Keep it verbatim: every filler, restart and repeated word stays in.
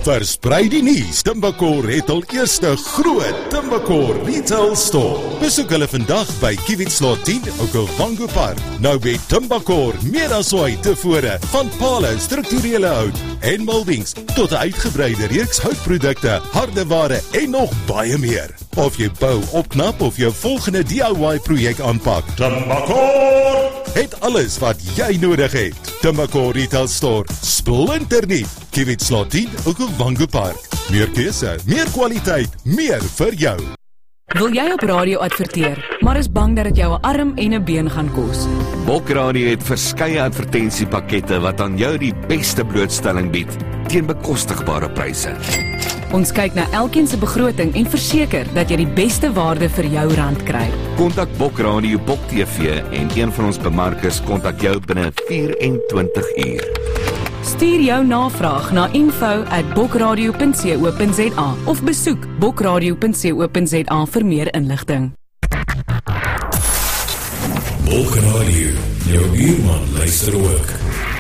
Versprei die nuus. Timbakor het al eerste groot Timbakor Retail Store. Besoek hulle vandag by Kiewietslaw tien, Okavango Park. Nou met Timbakor meer as ooit tevore, van pale, strukturele hout en moldings tot 'n uitgebreide reeks houtprodukte, hardeware en nog baie meer. Of jy bou, opknap of jou volgende D I Y projek aanpak, Timbakor het alles wat jy nodig het. Timbakor Retail Store, splinternuut. Kiewietslaw tien, Okavango Park. Meer keuse, meer kwaliteit, meer vir jou. Wil jy op radio adverteer, maar is bang dat dit jou 'n arm en 'n been gaan kos? Bok Radio het verskeie advertensiepakkette wat aan jou die beste blootstelling bied teen bekostigbare pryse. Ons kyk na elkeen se begroting en verseker dat jy die beste waarde vir jou rand kry. Kontak Bok Radio, Bok T V en een van ons bemarkers kontak jou binne vyf en twintig uur. Stuur jou navraag na info at bokradio punt co punt za of besoek bokradio punt co punt za vir meer inligting. Bok Radio, jou buurman luister ook.